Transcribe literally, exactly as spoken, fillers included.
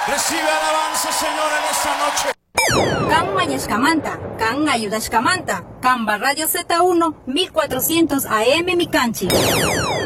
Recibe alabanza, Señor, en esta noche. Can Mayashkamanta, Can Ayudashkamanta, Can Radio Z uno, mil cuatrocientos A M Micanchi.